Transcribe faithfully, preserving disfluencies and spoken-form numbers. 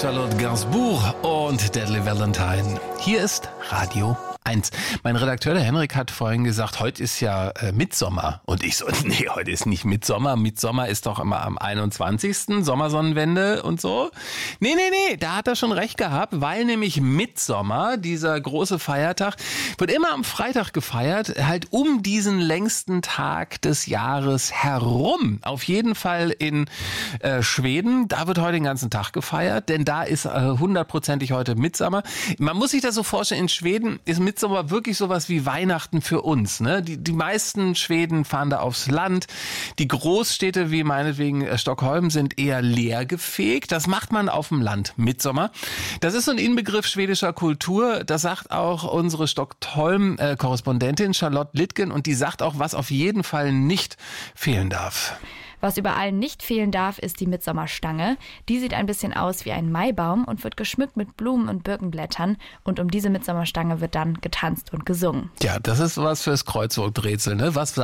Charlotte Gainsbourg und Deadly Valentine. Hier ist Radio eins. Mein Redakteur, der Henrik, hat vorhin gesagt, heute ist ja äh, Mittsommer. Und ich so, nee, heute ist nicht Mittsommer. Mittsommer ist doch immer am einundzwanzigsten Sommersonnenwende und so. Nee, nee, nee, da hat er schon recht gehabt, weil nämlich Mittsommer, dieser große Feiertag, wird immer am Freitag gefeiert, halt um diesen längsten Tag des Jahres herum. Auf jeden Fall in äh, Schweden, da wird heute den ganzen Tag gefeiert, denn da ist äh, hundertprozentig heute Mittsommer. Man muss sich das so vorstellen, in Schweden ist Mittsommer wirklich sowas wie Weihnachten für uns. Ne? Die, die meisten Schweden fahren da aufs Land. Die Großstädte wie meinetwegen äh, Stockholm sind eher leergefegt. Das macht man auf dem Land, Mittsommer. Das ist so ein Inbegriff schwedischer Kultur. Das sagt auch unsere Stockholm-Korrespondentin Charlotte Littgen. Und die sagt auch, was auf jeden Fall nicht fehlen darf. Was überall nicht fehlen darf, ist die Mittsommerstange. Die sieht ein bisschen aus wie ein Maibaum und wird geschmückt mit Blumen und Birkenblättern. Und um diese Mittsommerstange wird dann getanzt und gesungen. Ja, das ist was fürs Kreuzworträtsel, ne? Was